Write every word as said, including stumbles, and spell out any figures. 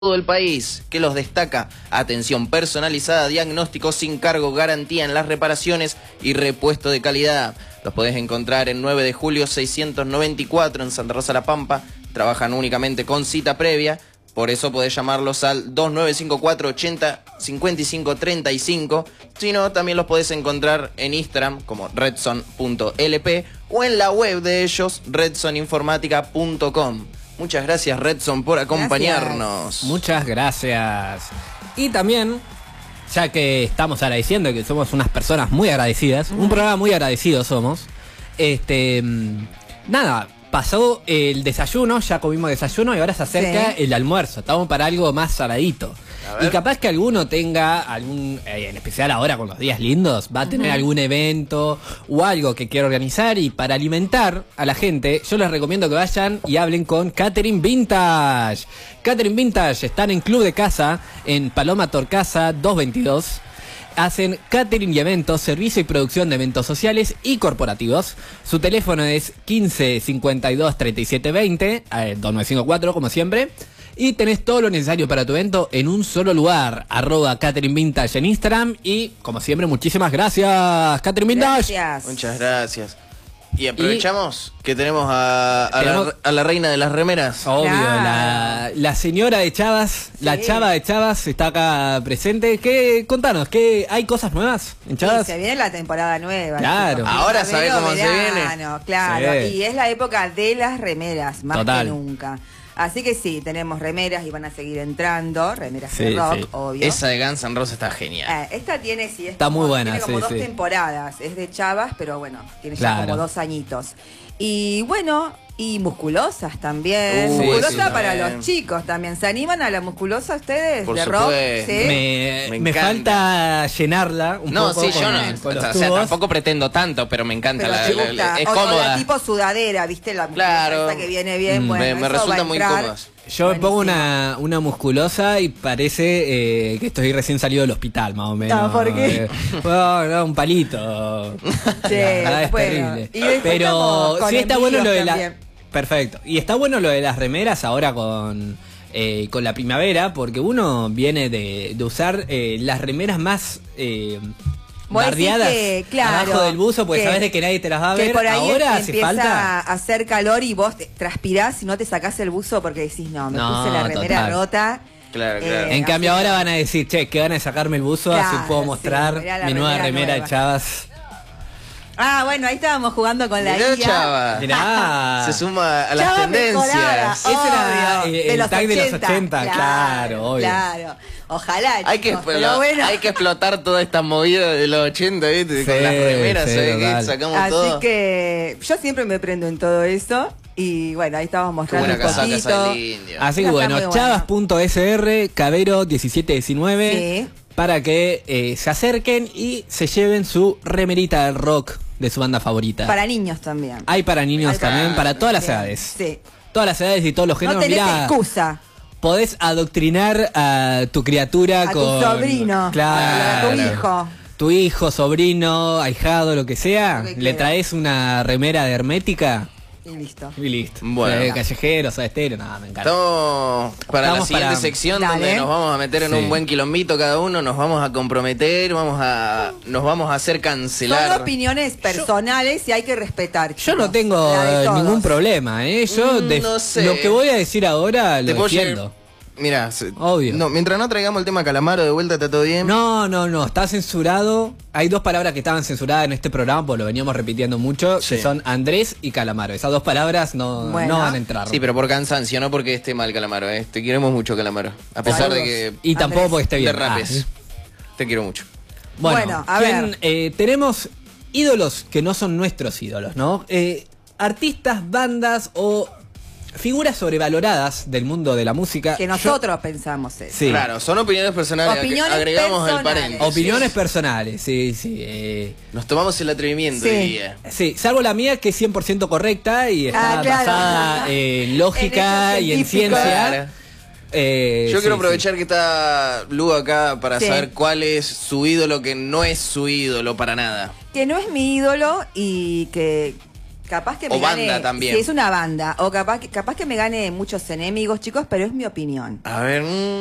todo el país, que los destaca: atención personalizada, diagnóstico sin cargo, garantía en las reparaciones y repuesto de calidad. Los podés encontrar en nueve de julio seiscientos noventa y cuatro en Santa Rosa La Pampa. Trabajan únicamente con cita previa, por eso podés llamarlos al dos nueve cinco cuatro ochenta cincuenta y cinco treinta y cinco. Si no, también los podés encontrar en Instagram como redson punto l p o en la web de ellos, redson informática punto com. Muchas gracias, Redson, por acompañarnos. Gracias. Muchas gracias. Y también, ya que estamos agradeciendo que somos unas personas muy agradecidas, uh-huh. un programa muy agradecido somos, este, nada, pasó el desayuno, ya comimos desayuno y ahora se acerca sí. el almuerzo. Estamos para algo más saladito. Y capaz que alguno tenga algún, eh, en especial ahora con los días lindos, va a tener uh-huh. algún evento o algo que quiera organizar, y para alimentar a la gente, yo les recomiendo que vayan y hablen con Catering Vintage. Catering Vintage están en Club de Casa, en Paloma Torcasa doscientos veintidós. Hacen catering y eventos, servicio y producción de eventos sociales y corporativos. Su teléfono es quince cincuenta y dos treinta y siete veinte, eh, dos nueve cinco cuatro como siempre. Y tenés todo lo necesario para tu evento en un solo lugar. Arroba Catering Vintage en Instagram. Y como siempre, muchísimas gracias, Catering Vintage. Gracias. Muchas gracias. Y aprovechamos y que tenemos a, a, tenemos la, a la reina de las remeras. Obvio, claro. la, la señora de Chavas, sí. la chava de Chavas está acá presente. ¿Qué, contanos, ¿qué, ¿hay cosas nuevas en Chavas? Sí, se viene la temporada nueva. Claro. Chicos. Ahora sabés cómo verano, se viene. Claro, sí. y es la época de las remeras, más Total. que nunca. Así que sí, tenemos remeras y van a seguir entrando, remeras sí, de rock, sí. obvio. Esa de Guns N' Roses está genial. Eh, esta tiene, sí, está como, muy buena, tiene como sí, dos sí. temporadas, es de Chavas, pero bueno, tiene claro. ya como dos añitos. Y bueno, y musculosas también. Uh, musculosa sí, para también. los chicos también. ¿Se animan a la musculosa ustedes? Por de supuesto. rock, ¿sí? Me, Me me falta llenarla un no, poco. sí, con, yo no. con los o sea, tubos. tampoco pretendo tanto, pero me encanta. Pero la, te la, gusta. la- es o, cómoda. O la tipo sudadera, ¿viste? La Claro. esa que viene bien. Mm. Bueno, me, me eso va resulta a muy entrar. cómoda. Yo me pongo Buenísimo. una, una musculosa y parece eh, que estoy recién salido del hospital, más o menos. No, ¿por qué? Eh, bueno, no, un palito. Sí, La verdad es bueno. terrible. Y después Pero estamos con sí está bueno lo de envíos la... también. Perfecto. Y está bueno lo de las remeras ahora con, eh, con la primavera, porque uno viene de, de usar eh, las remeras más... Eh, Vos decís bardeadas que, claro, abajo del buzo, porque que- sabes de que nadie te las va a que ver. por ahí Ahora hace empieza falta. a hacer calor y vos te transpirás y no te sacás el buzo porque decís, no, me No, puse la remera total. rota. Claro, Eh, claro. En cambio así ahora que- van a decir, che, que van a sacarme el buzo, Claro, así puedo sí, mostrar mirá la mi nueva remera remera nueva. de Chavas. Ah, bueno, ahí estábamos jugando con la Mirá, I A. Chava. Mirá. Se suma a las Chava mejorada, tendencias. Ese era obvio, el- de el los tag de los ochenta, ochenta, claro, obvio. Claro, ojalá. Hay que, chicos, explo- pero bueno. hay que explotar toda esta movida de los ochenta, ¿viste? Sí, Con las remeras, sí, ¿sabes total. qué? Sacamos Así todo. que yo siempre me prendo en todo eso. Y bueno, ahí estábamos Qué mostrando buena un casaca poquito. esa del indio. Así que Está bueno, muy bueno. chavas punto s r, Cabero diecisiete diecinueve, Sí. para que eh, se acerquen y se lleven su remerita del rock de su banda favorita. Para niños también. Hay para niños Hay para- también, para todas las Bien, edades. Sí. Todas las edades y todos los No géneros. tenés Mirá, excusa. podés adoctrinar a tu criatura A con... tu sobrino. Claro. A tu hijo. Tu hijo, sobrino, ahijado, lo que sea. Lo que Le quiera. traes una remera de hermética Y listo. y listo. Bueno. Eh, callejeros, a estéreo, nada, me encanta. Estamos para Estamos la siguiente para- sección Dale. donde nos vamos a meter en Sí. un buen quilombito cada uno, nos vamos a comprometer, vamos a nos vamos a hacer cancelar. Son opiniones personales y hay que respetar. Yo no chicos, tengo la de eh, todos. ningún problema, ¿eh? Yo Mm, def- no sé. lo que voy a decir ahora Te lo puedo defiendo. llegar- Mira, se- Obvio. No, mientras no traigamos el tema Calamaro de vuelta, está todo bien. No, no, no, está censurado. Hay dos palabras que estaban censuradas en este programa, porque lo veníamos repitiendo mucho, Sí. que son Andrés y Calamaro. Esas dos palabras no, Bueno. no van a entrar. Sí, pero por cansancio, no porque esté mal Calamaro, ¿eh? Te queremos mucho, Calamaro. A pesar Saludos. de que Y tampoco Andrés, porque esté bien. de rapes. Ah, Te quiero mucho. bueno, Bueno, a ¿quién, ver. eh, tenemos ídolos que no son nuestros ídolos, ¿no? Eh, artistas, bandas o figuras sobrevaloradas del mundo de la música. Que Yo- nosotros pensamos eso. Sí. Claro, son opiniones personales. Opiniones agregamos el personales. paréntesis. Opiniones personales, sí, sí. eh, Nos tomamos el atrevimiento, Sí. diría. Sí, salvo la mía que es cien por ciento correcta y está Ah, claro. basada en lógica En y en hechos científicos. ciencia. Claro. Eh, Yo sí, quiero sí. aprovechar que está Lu acá para Sí. saber cuál es su ídolo que no es su ídolo para nada. Que no es mi ídolo y que Capaz que me O banda gane, también. Sí, es una banda. O capaz que, capaz que me gane muchos enemigos, chicos, pero es mi opinión. A ver... mm,